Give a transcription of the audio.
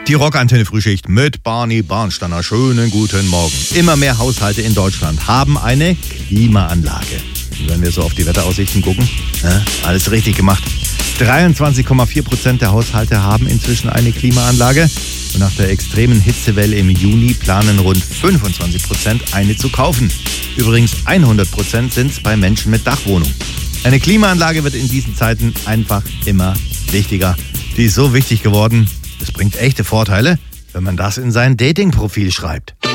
Die Rockantenne-Frühschicht mit Barney Barnsteiner. Schönen guten Morgen. Immer mehr Haushalte in Deutschland haben eine Klimaanlage. Und wenn wir so auf die Wetteraussichten gucken, alles richtig gemacht. 23,4% der Haushalte haben inzwischen eine Klimaanlage. Und nach der extremen Hitzewelle im Juni planen rund 25% eine zu kaufen. Übrigens 100% sind es bei Menschen mit Dachwohnung. Eine Klimaanlage wird in diesen Zeiten einfach immer wichtiger. Die ist so wichtig geworden, es bringt echte Vorteile, wenn man das in sein Dating-Profil schreibt.